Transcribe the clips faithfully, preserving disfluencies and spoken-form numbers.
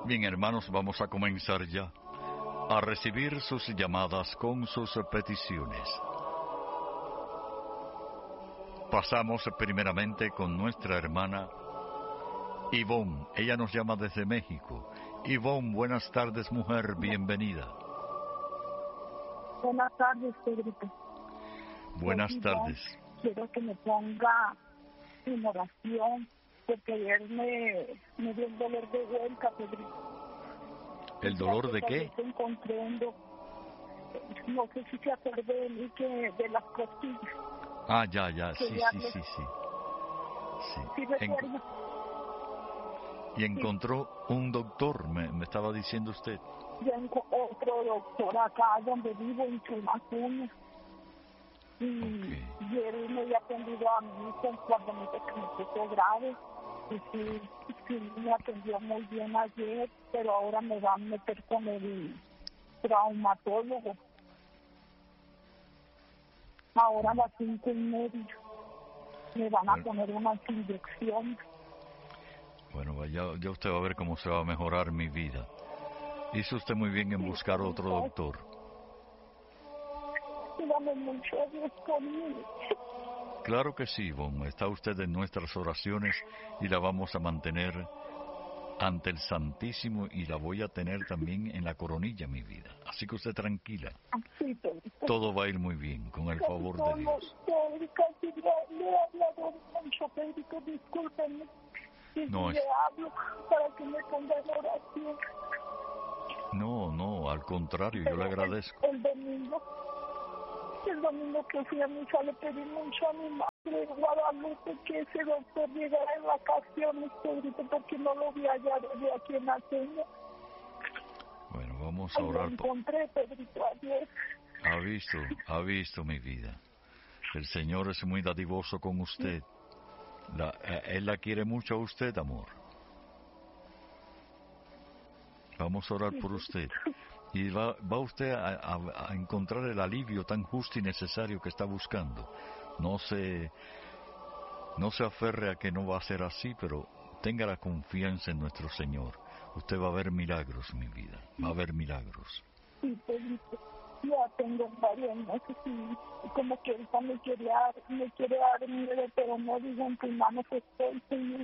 Bien, hermanos, vamos a comenzar ya a recibir sus llamadas con sus peticiones. Pasamos primeramente con nuestra hermana Ivonne. Ella nos llama desde México. Ivonne, buenas tardes, mujer, bienvenida. Buenas tardes, Pedrito. Buenas Soy tardes. Ivonne. Quiero que me ponga en oración, porque ayer me, me dio el dolor de vuelta, Pedrito. ¿El dolor de qué? Ayer encontré un doctor, no sé si se acuerda de mí, que de las costillas. Ah, ya, ya, sí, Que sí, ya sí, le- sí. Sí. ¿Sí En- recuerda? y encontró un doctor, me, me estaba diciendo usted. Ya enco- otro doctor acá donde vivo, en Chumacuña. Y, Ok. y él me había atendido a mí con- cuando me dice que me puso grave. Y sí, sí, me atendió muy bien ayer, pero ahora me va a meter con el traumatólogo. Ahora a las cinco y media me van a Bueno. poner unas inyecciones. Bueno, ya, ya usted va a ver cómo se va a mejorar mi vida. Hizo usted muy bien en Sí, buscar sí, otro sí. doctor. Dame mucho Dios conmigo. Claro que sí, Ivonne. Está usted en nuestras oraciones y la vamos a mantener ante el Santísimo y la voy a tener también en la coronilla, mi vida. Así que usted tranquila. Sí, Pedrito. Todo va a ir muy bien, con el favor de Dios. Casi le, le he hablado mucho, Pedrito, discúlpenme. Y No, le es- hablo para que me ponga en oración. No, no, al contrario, yo le Pero el- agradezco. El, domingo, el domingo que fui a misa le pedí mucho a mi madre Guadalupe que ese doctor llegara en vacaciones, Pedrito, porque no lo vi allá desde aquí en Aceña. Bueno, vamos a Ahí lo orar. por- encontré, Pedrito, ayer. Ha visto, ha visto mi vida. El Señor es muy dadivoso con usted. La, eh, él la quiere mucho a usted, amor. Vamos a orar por usted. Y va, va usted a, a- a encontrar el alivio tan justo y necesario que está buscando. No se, no se aferre a que no va a ser así, pero tenga la confianza en nuestro Señor. Usted va a ver milagros, mi vida. Va a ver milagros. Sí, Pedrito, ya tengo varios meses y como que ahorita me quiere dar, me quiere dar miedo, pero no digo en tus manos estoy, Señor.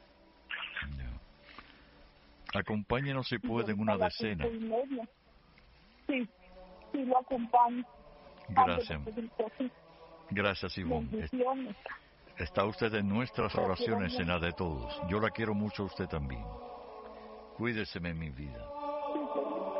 Ya. Acompáñenos si Y puede en ahorita una a las cinco decena. y media. Sí, sí lo acompaño. Gracias. Ándale, Pedrito, sí. Gracias, Ivonne. Bendiciones. Está usted en nuestras Lo quiero oraciones, en mucho. la de todos. Yo la quiero mucho a usted también. Cuídeseme, mi vida. Sí, Pedrito.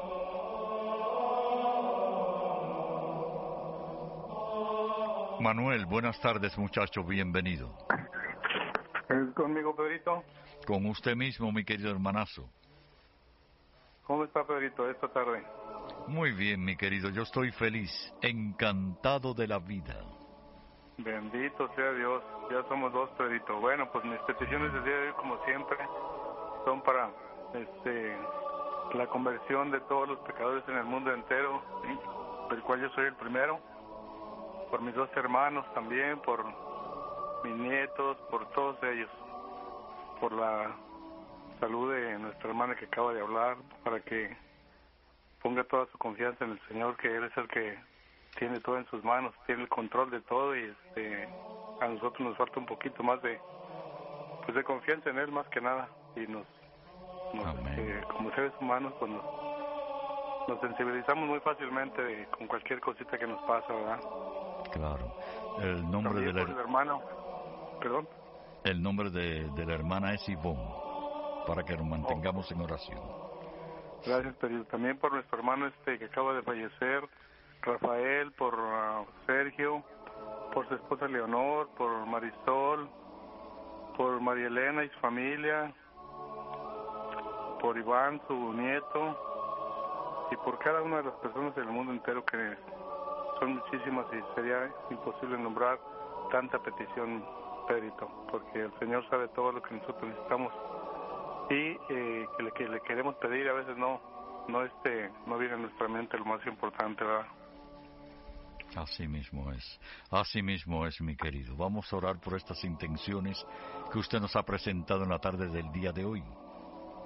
Manuel, buenas tardes, muchacho, bienvenido. ¿Es conmigo, Pedrito? Con usted mismo, mi querido hermanazo. ¿Cómo está, Pedrito, esta tarde? Muy bien, mi querido, yo estoy feliz, encantado de la vida. Bendito sea Dios, ya somos dos, Pedrito. Bueno, pues mis peticiones del día de hoy, como siempre, son para este la conversión de todos los pecadores en el mundo entero, ¿sí? Del cual yo soy el primero, por mis dos hermanos también, por mis nietos, por todos ellos, por la salud de nuestra hermana que acaba de hablar, para que ponga toda su confianza en el Señor, que Él es el que tiene todo en sus manos, tiene el control de todo, y este a nosotros nos falta un poquito más de pues de confianza en Él más que nada, y nos, nos Amén. este, como seres humanos pues nos, nos sensibilizamos muy fácilmente de- con cualquier cosita que nos pasa, ¿verdad? Claro. El nombre, También de por el la, hermano, perdón, el nombre de, de la hermana es Ivonne, para que nos mantengamos en oración. gracias, pero también por nuestro hermano este que acaba de fallecer, Rafael, por ah, Sergio, por su esposa Leonor, por Marisol, por María Elena y su familia, por Iván, su nieto, y por cada una de las personas del mundo entero, que son muchísimas y sería imposible nombrar tanta petición, Pedrito, porque el Señor sabe todo lo que nosotros necesitamos y eh, que, le, que le queremos pedir, a veces no no este no viene a nuestra mente lo más importante, ¿verdad? Así mismo es, así mismo es, mi querido. Vamos a orar por estas intenciones que usted nos ha presentado en la tarde del día de hoy.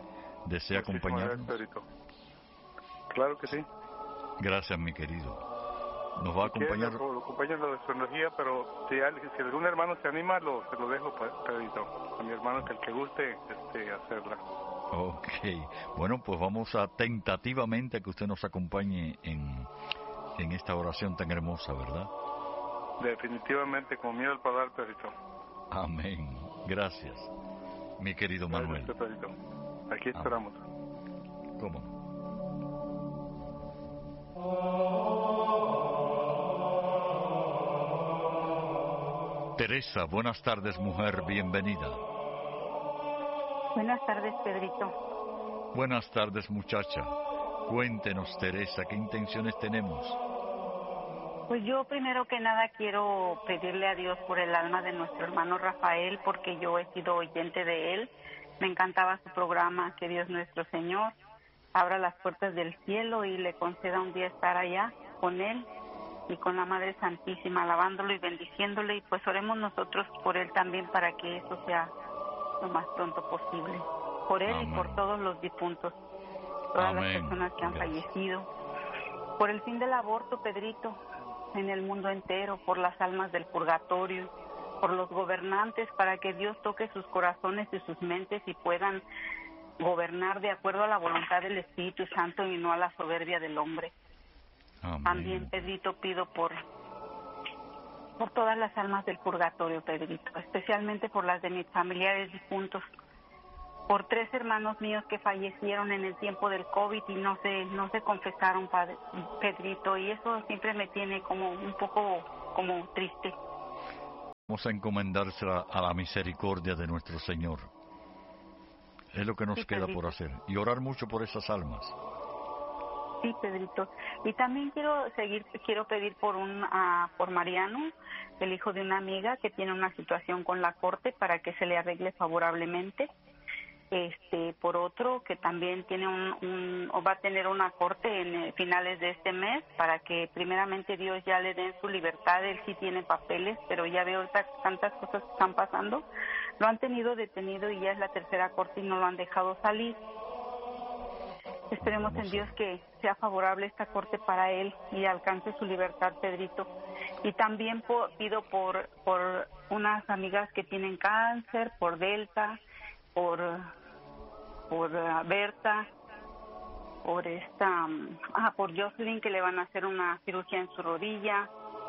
¿Desea acompañarnos? Gracias, Pedrito. Claro que sí. Gracias, mi querido. Nos va a Si quieren, acompañar. lo acompaño en la astrología, pero si, alguien, si algún hermano se anima, lo, se lo dejo, Pedrito. A mi hermano, que el que guste este, hacerla. Ok. Bueno, pues vamos a tentativamente a que usted nos acompañe en, en esta oración tan hermosa, ¿verdad? Definitivamente, con miedo al paladar, Pedrito. Amén. Gracias, mi querido Gracias, Manuel. Pedrito. Aquí esperamos. Amén. ¿Cómo no? Teresa, buenas tardes, mujer, bienvenida. Buenas tardes, Pedrito. Buenas tardes, muchacha. Cuéntenos, Teresa, ¿qué intenciones tenemos? Pues yo primero que nada quiero pedirle a Dios por el alma de nuestro hermano Rafael, porque yo he sido oyente de él. Me encantaba su programa, que Dios nuestro Señor abra las puertas del cielo y le conceda un día estar allá con él y con la Madre Santísima, alabándolo y bendiciéndole, y pues oremos nosotros por él también para que eso sea lo más pronto posible. Por él Amén. Y por todos los difuntos, todas Amén. Las personas que han Gracias. Fallecido. Por el fin del aborto, Pedrito, en el mundo entero, por las almas del purgatorio, por los gobernantes, para que Dios toque sus corazones y sus mentes y puedan gobernar de acuerdo a la voluntad del Espíritu Santo y no a la soberbia del hombre. Amén. También, Pedrito, pido por por todas las almas del purgatorio, Pedrito, especialmente por las de mis familiares difuntos, por tres hermanos míos que fallecieron en el tiempo del COVID y no se no se confesaron, padre, Pedrito, y eso siempre me tiene como un poco como triste. Vamos a encomendársela a la misericordia de nuestro Señor. Es lo que nos sí, queda Pedrito. Por hacer. Y orar mucho por esas almas. Sí, Pedrito. Y también quiero seguir, quiero pedir por un, uh, por Mariano, el hijo de una amiga que tiene una situación con la corte, para que se le arregle favorablemente. Este, por otro que también tiene un, un o va a tener una corte en eh, finales de este mes, para que primeramente Dios ya le den su libertad. Él sí tiene papeles, pero ya veo tantas cosas que están pasando. Lo han tenido detenido y ya es la tercera corte y no lo han dejado salir. Esperemos en Dios que sea favorable esta corte para él y alcance su libertad, Pedrito. Y también por, pido por por unas amigas que tienen cáncer, por Delta, por por uh, Berta, por esta, um, ah, por Jocelyn, que le van a hacer una cirugía en su rodilla,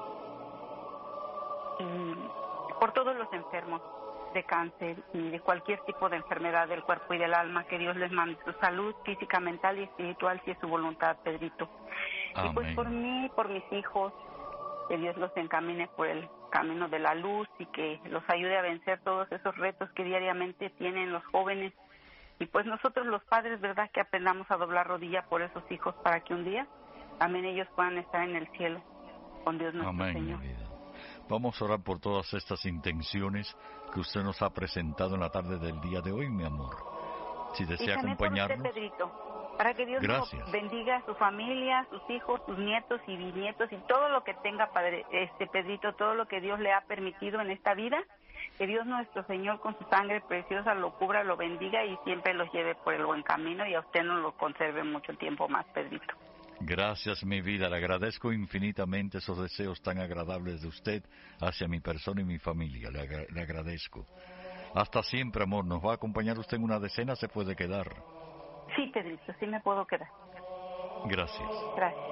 y por todos los enfermos de cáncer y de cualquier tipo de enfermedad del cuerpo y del alma, que Dios les mande su salud física, mental y espiritual, si es su voluntad, Pedrito. Amén. Y pues por mí, por mis hijos, que Dios los encamine por el camino de la luz y que los ayude a vencer todos esos retos que diariamente tienen los jóvenes. Y pues nosotros los padres, ¿verdad?, que aprendamos a doblar rodilla por esos hijos, para que un día también ellos puedan estar en el cielo con Dios nuestro Amén, Señor. Mi vida. Vamos a orar por todas estas intenciones que usted nos ha presentado en la tarde del día de hoy, mi amor. Si desea acompañarnos. Por usted, Pedrito, para que Dios nos bendiga a su familia, a sus hijos, sus nietos y bisnietos y todo lo que tenga, padre, este Pedrito, todo lo que Dios le ha permitido en esta vida. Que Dios nuestro Señor con su sangre preciosa lo cubra, lo bendiga y siempre los lleve por el buen camino, y a usted nos lo conserve mucho tiempo más, Pedrito. Gracias, mi vida. Le agradezco infinitamente esos deseos tan agradables de usted hacia mi persona y mi familia. Le, agra- le agradezco. Hasta siempre, amor. ¿Nos va a acompañar usted en una decena? ¿Se puede quedar? Sí, Pedrito, sí me puedo quedar. Gracias. Gracias.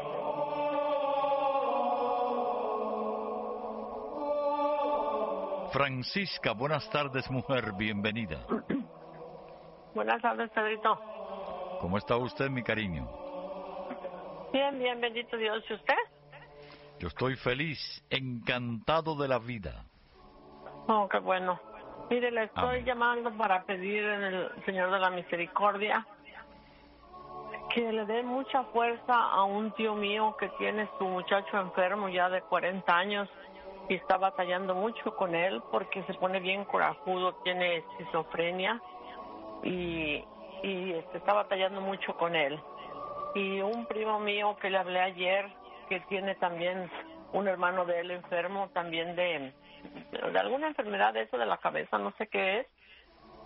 Francisca, buenas tardes, mujer. Bienvenida. Buenas tardes, Pedrito. ¿Cómo está usted, mi cariño? Bien, bien, bendito Dios. ¿Y usted? Yo estoy feliz, encantado de la vida. Oh, qué bueno. Mire, le estoy Amén. llamando para pedir en el Señor de la Misericordia que le dé mucha fuerza a un tío mío que tiene su muchacho enfermo ya de cuarenta años y está batallando mucho con él porque se pone bien corajudo, tiene esquizofrenia y, y este, está batallando mucho con él. Y un primo mío que le hablé ayer, que tiene también un hermano de él enfermo también de, de alguna enfermedad de eso de la cabeza, no sé qué es,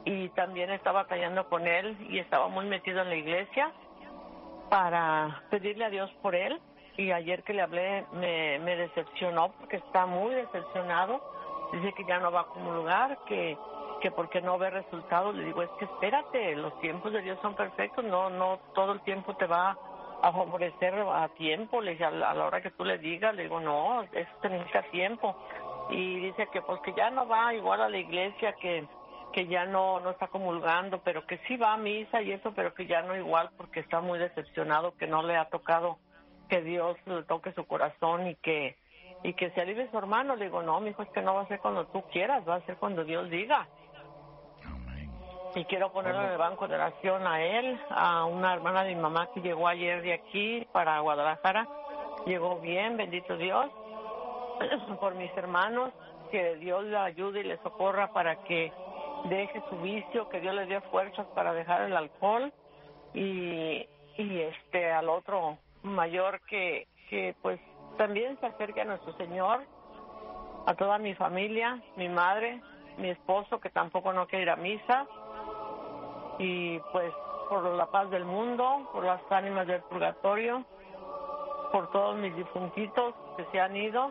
y también estaba batallando con él y estaba muy metido en la iglesia para pedirle a Dios por él. Y ayer que le hablé me, me decepcionó porque está muy decepcionado. Dice que ya no va a comulgar, que, que porque no ve resultados. Le digo, es que espérate, los tiempos de Dios son perfectos, no no todo el tiempo te va a favorecer a tiempo. Le dije, a la, a la hora que tú le digas, le digo, no, eso te necesita tiempo. Y dice que pues que ya no va igual a la iglesia, que que ya no no está comulgando, pero que sí va a misa y eso, pero que ya no igual porque está muy decepcionado, que no le ha tocado que Dios le toque su corazón y que y que se alivie su hermano. Le digo, no, mijo, es que no va a ser cuando tú quieras, va a ser cuando Dios diga. Amén. Y quiero ponerlo en el banco de oración a él, a una hermana de mi mamá que llegó ayer de aquí para Guadalajara. Llegó bien, bendito Dios, por mis hermanos, que Dios le ayude y le socorra para que deje su vicio, que Dios le dé fuerzas para dejar el alcohol. Y, y este al otro mayor que, que pues también se acerque a nuestro Señor, a toda mi familia, mi madre, mi esposo que tampoco no quiere ir a misa, y pues por la paz del mundo, por las ánimas del purgatorio, por todos mis difuntitos que se han ido,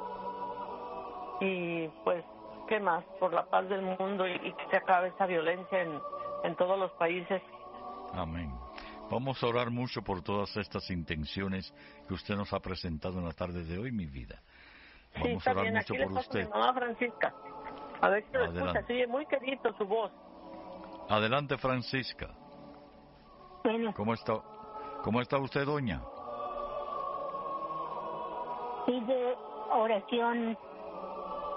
y pues qué más, por la paz del mundo y, y que se acabe esa violencia en, en todos los países. Amén. Vamos a orar mucho por todas estas intenciones que usted nos ha presentado en la tarde de hoy, mi vida. Vamos sí, está a orar bien. mucho Aquí por le paso usted. a mi mamá Francisca. A ver si lo Adelante. escucha. Sigue muy querido su voz. Adelante, Francisca. Bueno, ¿Cómo está, cómo está usted, doña? pide oración